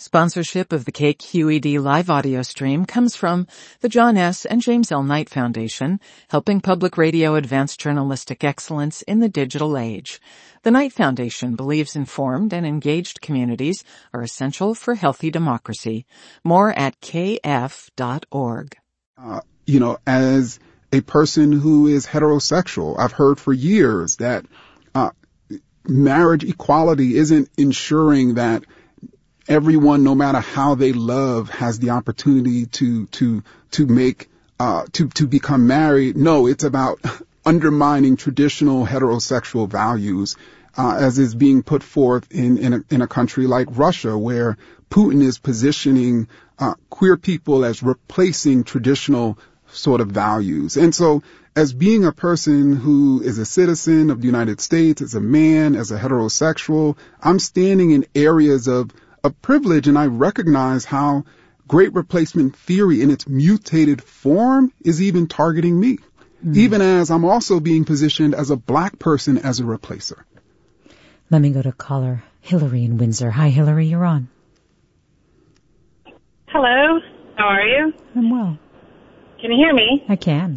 Sponsorship of the KQED live audio stream comes from the John S. and James L. Knight Foundation, helping public radio advance journalistic excellence in the digital age. The Knight Foundation believes informed and engaged communities are essential for healthy democracy. More at kf.org. As a person who is heterosexual, I've heard for years that marriage equality isn't ensuring that everyone, no matter how they love, has the opportunity to become married. No, it's about undermining traditional heterosexual values, as is being put forth in a country like Russia, where Putin is positioning queer people as replacing traditional sort of values. And so, as being a person who is a citizen of the United States, as a man, as a heterosexual, I'm standing in areas of privilege, and I recognize how great replacement theory in its mutated form is even targeting me, even as I'm also being positioned as a black person as a replacer. Let me go to caller Hillary in Windsor. Hi, Hillary, you're on. Hello, how are you? I'm well. Can you hear me? I can.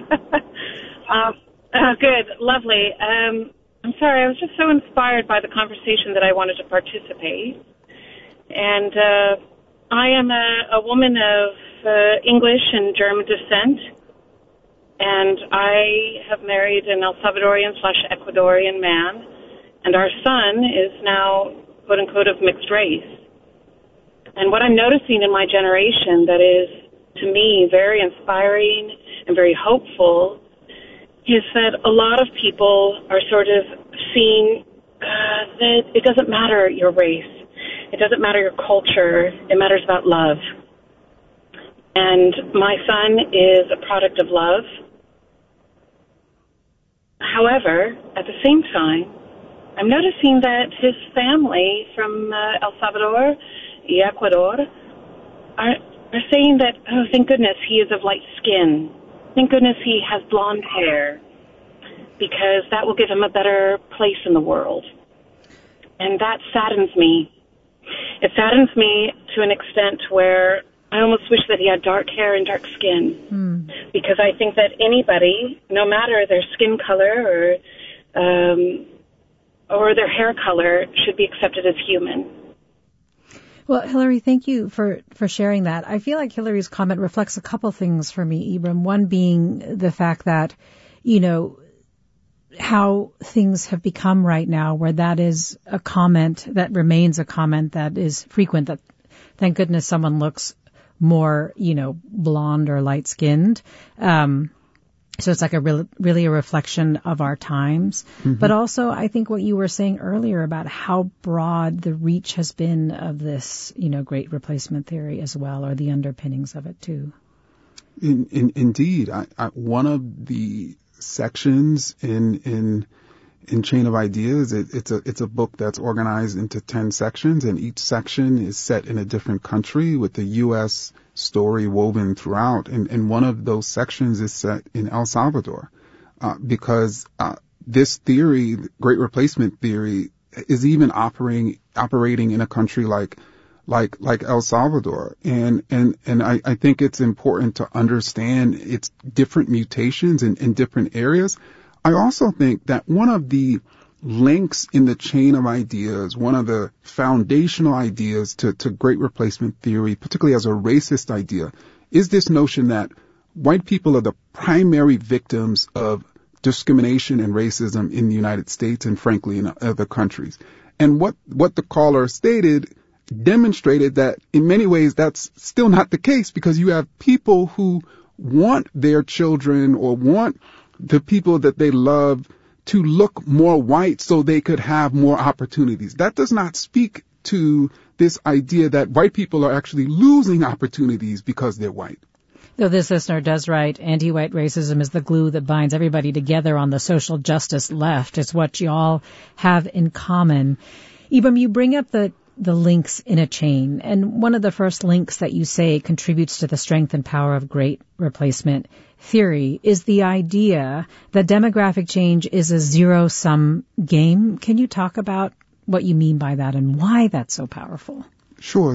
Good, lovely. I'm sorry, I was just so inspired by the conversation that I wanted to participate. And I am a woman of English and German descent, and I have married an El Salvadorian/Ecuadorian man, and our son is now, quote-unquote, of mixed race. And what I'm noticing in my generation that is, to me, very inspiring and very hopeful is that a lot of people are sort of seeing that it doesn't matter your race. It doesn't matter your culture. It matters about love. And my son is a product of love. However, at the same time, I'm noticing that his family from El Salvador, Ecuador, are saying that, oh, thank goodness he is of light skin. Thank goodness he has blonde hair, because that will give him a better place in the world. And that saddens me. It saddens me to an extent where I almost wish that he had dark hair and dark skin, because I think that anybody, no matter their skin color or their hair color, should be accepted as human. Well, Hillary, thank you for sharing that. I feel like Hillary's comment reflects a couple things for me, Ibram. One being the fact that, how things have become right now, where that is a comment that remains a comment that is frequent, that thank goodness someone looks more, blonde or light-skinned. So it's like really a reflection of our times. Mm-hmm. But also, I think what you were saying earlier about how broad the reach has been of this, great replacement theory as well, or the underpinnings of it too. Indeed. One of the sections in Chain of Ideas, it's a book that's organized into 10 sections, and each section is set in a different country with the U.S. story woven throughout. And one of those sections is set in El Salvador, because this theory, great replacement theory, is even operating in a country like El Salvador. And I think it's important to understand its different mutations in different areas. I also think that one of the links in the chain of ideas, one of the foundational ideas to great replacement theory, particularly as a racist idea, is this notion that white people are the primary victims of discrimination and racism in the United States and, frankly, in other countries. And what the caller stated demonstrated that in many ways that's still not the case, because you have people who want their children or want the people that they love to look more white so they could have more opportunities. That does not speak to this idea that white people are actually losing opportunities because they're white. Though this listener does write, anti-white racism is the glue that binds everybody together on the social justice left. It's what you all have in common. Ibram, you bring up the links in a chain, and one of the first links that you say contributes to the strength and power of great replacement theory is the idea that demographic change is a zero-sum game. Can you talk about what you mean by that and why that's so powerful? Sure.